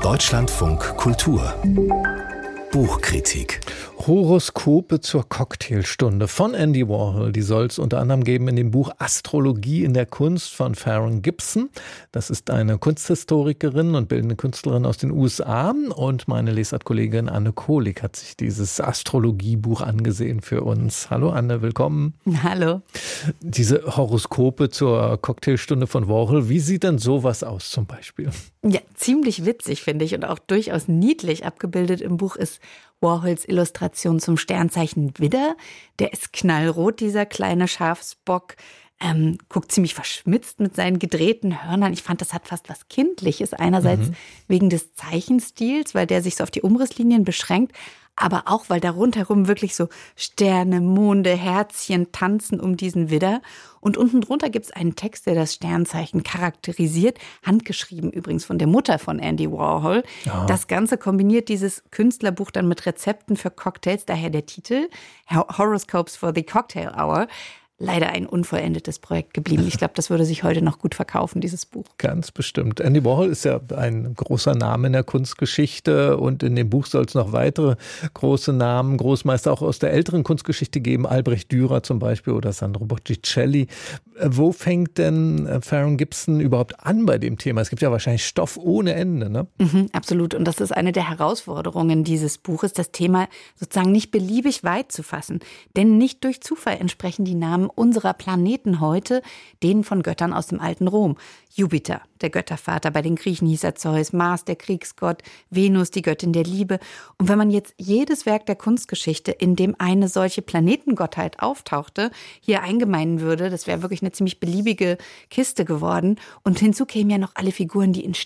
Deutschlandfunk Kultur Buchkritik. Horoskope zur Cocktailstunde von Andy Warhol. Die soll es unter anderem geben in dem Buch Astrologie in der Kunst von Farron Gibson. Das ist eine Kunsthistorikerin und bildende Künstlerin aus den USA. Und meine Lesart-Kollegin Anne Kohlig hat sich dieses Astrologiebuch angesehen für uns. Hallo Anne, willkommen. Hallo. Diese Horoskope zur Cocktailstunde von Warhol, wie sieht denn sowas aus zum Beispiel? Ja, ziemlich witzig, finde ich, und auch durchaus niedlich abgebildet im Buch ist Warhols Illustration zum Sternzeichen Widder. Der ist knallrot, dieser kleine Schafsbock. Guckt ziemlich verschmitzt mit seinen gedrehten Hörnern. Ich fand, das hat fast was Kindliches. Einerseits wegen des Zeichenstils, weil der sich so auf die Umrisslinien beschränkt, aber auch, weil da rundherum wirklich so Sterne, Monde, Herzchen tanzen um diesen Widder. Und unten drunter gibt es einen Text, der das Sternzeichen charakterisiert, handgeschrieben übrigens von der Mutter von Andy Warhol. Ja. Das Ganze kombiniert dieses Künstlerbuch dann mit Rezepten für Cocktails, daher der Titel Horoscopes for the Cocktail Hour. Leider ein unvollendetes Projekt geblieben. Ich glaube, das würde sich heute noch gut verkaufen, dieses Buch. Ganz bestimmt. Andy Warhol ist ja ein großer Name in der Kunstgeschichte und in dem Buch soll es noch weitere große Namen, Großmeister auch aus der älteren Kunstgeschichte geben, Albrecht Dürer zum Beispiel oder Sandro Botticelli. Wo fängt denn Farron Gibson überhaupt an bei dem Thema? Es gibt ja wahrscheinlich Stoff ohne Ende, ne? Absolut. Und das ist eine der Herausforderungen dieses Buches, das Thema sozusagen nicht beliebig weit zu fassen. Denn nicht durch Zufall entsprechen die Namen unserer Planeten heute denen von Göttern aus dem alten Rom. Jupiter, der Göttervater, bei den Griechen hieß er Zeus, Mars, der Kriegsgott, Venus, die Göttin der Liebe. Und wenn man jetzt jedes Werk der Kunstgeschichte, in dem eine solche Planetengottheit auftauchte, hier eingemeinden würde, das wäre wirklich eine ziemlich beliebige Kiste geworden. Und hinzu kämen ja noch alle Figuren, die in